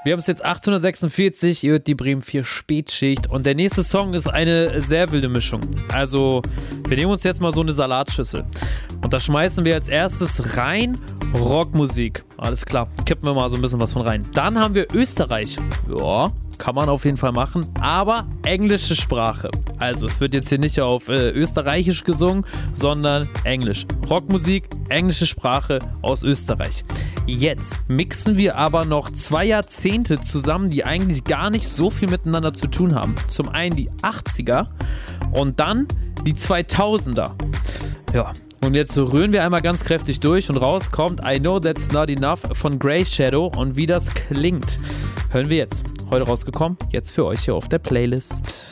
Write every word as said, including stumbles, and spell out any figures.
Wir haben es jetzt achthundertsechsundvierzig, ihr hört die Bremen vier Spätschicht und der nächste Song ist eine sehr wilde Mischung. Also, wir nehmen uns jetzt mal so eine Salatschüssel und da schmeißen wir als erstes rein Rockmusik. Alles klar, kippen wir mal so ein bisschen was von rein. Dann haben wir Österreich. Ja, kann man auf jeden Fall machen, aber englische Sprache. Also, es wird jetzt hier nicht auf äh, Österreichisch gesungen, sondern Englisch. Rockmusik, englische Sprache aus Österreich. Jetzt mixen wir aber noch zwei Jahrzehnte zusammen, die eigentlich gar nicht so viel miteinander zu tun haben. Zum einen die achtziger und dann die zweitausender. Ja, und jetzt rühren wir einmal ganz kräftig durch und raus kommt I Know That's Not Enough von Grey Shadow und wie das klingt, hören wir jetzt. Heute rausgekommen, jetzt für euch hier auf der Playlist.